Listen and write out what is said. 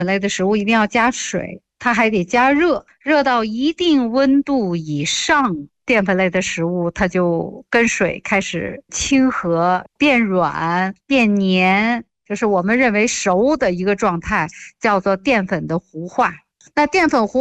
类的食物一定要加水，它还得加热，热到一定温度以上，淀粉类的食物它就跟水开始亲和，变软变黏，就是我们认为熟的一个状态，叫做淀粉的糊化。那淀粉糊